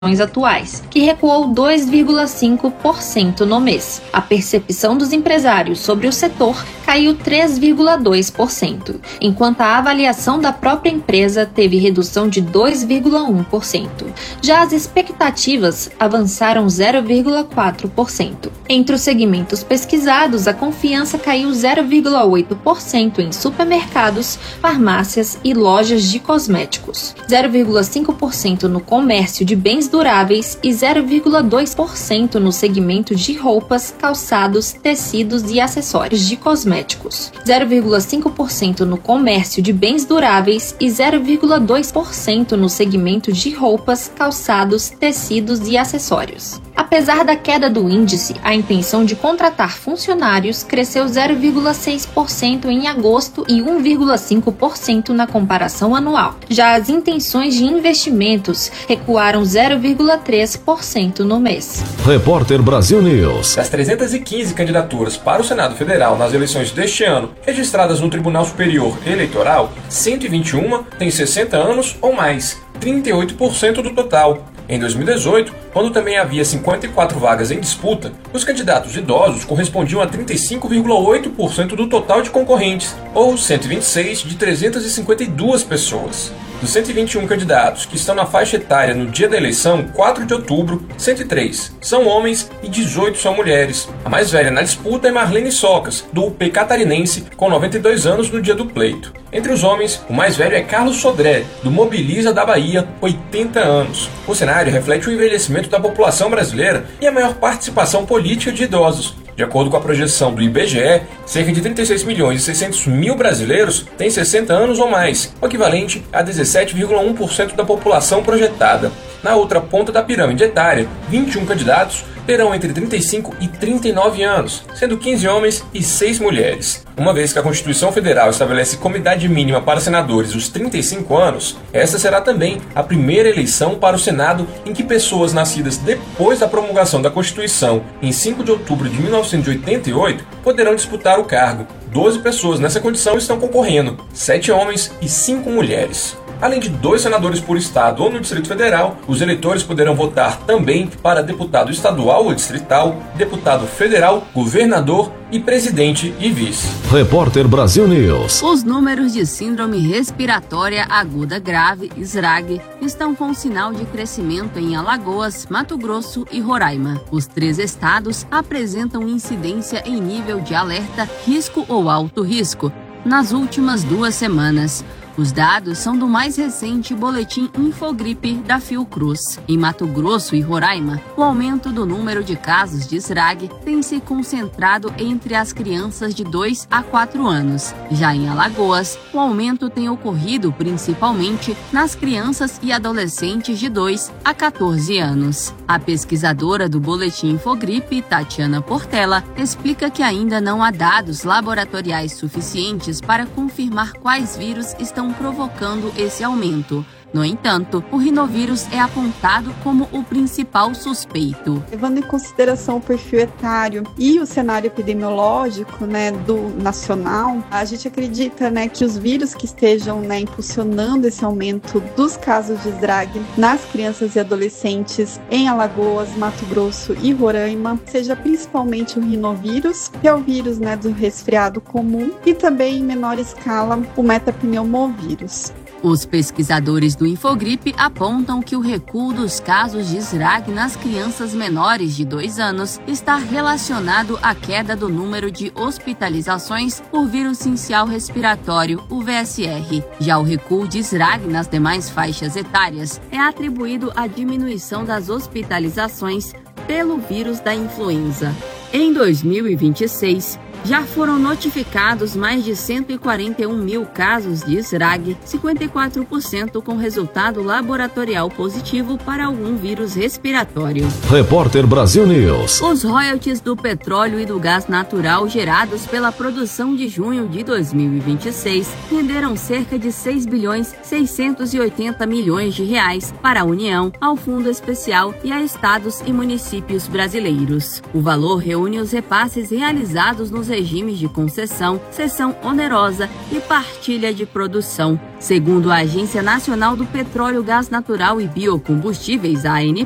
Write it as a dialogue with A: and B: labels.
A: atuais, que recuou 2,5% no mês. A percepção dos empresários sobre o setor caiu 3,2%, enquanto a avaliação da própria empresa teve redução de 2,1%. Já as expectativas avançaram 0,4%. Entre os segmentos pesquisados, a confiança caiu 0,8% em supermercados, farmácias e lojas de cosméticos, 0,5% no comércio de bens duráveis e 0,2% no segmento de roupas, calçados, tecidos e acessórios de cosméticos, 0,5% no comércio de bens duráveis e 0,2% no segmento de roupas, calçados, tecidos e acessórios. Apesar da queda do índice, a intenção de contratar funcionários cresceu 0,6% em agosto e 1,5% na comparação anual. Já as intenções de investimentos recuaram 0,3% no mês.
B: Repórter Brasil News.
C: Das 315 candidaturas para o Senado Federal nas eleições deste ano, registradas no Tribunal Superior Eleitoral, 121 têm 60 anos ou mais, 38% do total. Em 2018, quando também havia 54 vagas em disputa, os candidatos idosos correspondiam a 35,8% do total de concorrentes, ou 126 de 352 pessoas. Dos 121 candidatos que estão na faixa etária no dia da eleição, 4 de outubro, 103 são homens e 18 são mulheres. A mais velha na disputa é Marlene Socas, do UP catarinense, com 92 anos no dia do pleito. Entre os homens, o mais velho é Carlos Sodré, do Mobiliza da Bahia, 80 anos. O cenário reflete o envelhecimento da população brasileira e a maior participação política de idosos. De acordo com a projeção do IBGE, cerca de 36 milhões e 600 mil brasileiros têm 60 anos ou mais, o equivalente a 17,1% da população projetada. Na outra ponta da pirâmide etária, 21 candidatos terão entre 35 e 39 anos, sendo 15 homens e 6 mulheres. Uma vez que a Constituição Federal estabelece como idade mínima para senadores os 35 anos, essa será também a primeira eleição para o Senado em que pessoas nascidas depois da promulgação da Constituição, em 5 de outubro de 1988, poderão disputar o cargo. 12 pessoas nessa condição estão concorrendo, 7 homens e 5 mulheres. Além de 2 senadores por estado ou no Distrito Federal, os eleitores poderão votar também para deputado estadual ou distrital, deputado federal, governador e presidente e vice.
B: Repórter Brasil News.
D: Os números de síndrome respiratória aguda grave, SRAG, estão com sinal de crescimento em Alagoas, Mato Grosso e Roraima. Os 3 estados apresentam incidência em nível de alerta, risco ou alto risco nas últimas 2 semanas. Os dados são do mais recente boletim Infogripe da Fiocruz. Em Mato Grosso e Roraima, o aumento do número de casos de SRAG tem se concentrado entre as crianças de 2 a 4 anos. Já em Alagoas, o aumento tem ocorrido principalmente nas crianças e adolescentes de 2 a 14 anos. A pesquisadora do boletim Infogripe, Tatiana Portela, explica que ainda não há dados laboratoriais suficientes para confirmar quais vírus estão provocando esse aumento. No entanto, o rinovírus é apontado como o principal suspeito.
E: Levando em consideração o perfil etário e o cenário epidemiológico, do nacional, a gente acredita, que os vírus que estejam, impulsionando esse aumento dos casos de SRAG nas crianças e adolescentes em Alagoas, Mato Grosso e Roraima, seja principalmente o rinovírus, que é o vírus, do resfriado comum, e também em menor escala o metapneumovírus.
D: Os pesquisadores do Infogripe apontam que o recuo dos casos de SRAG nas crianças menores de 2 anos está relacionado à queda do número de hospitalizações por vírus sincial respiratório, o VSR. Já o recuo de SRAG nas demais faixas etárias é atribuído à diminuição das hospitalizações pelo vírus da influenza. Em 2026, já foram notificados mais de 141 mil casos de SRAG, 54% com resultado laboratorial positivo para algum vírus respiratório.
B: Repórter Brasil News.
D: Os royalties do petróleo e do gás natural gerados pela produção de junho de 2026 renderam cerca de 6 bilhões 680 milhões de reais para a União, ao Fundo Especial e a estados e municípios brasileiros. O valor reúne os repasses realizados nos regimes de concessão, cessão onerosa e partilha de produção. Segundo a Agência Nacional do Petróleo, Gás Natural e Biocombustíveis, ANP,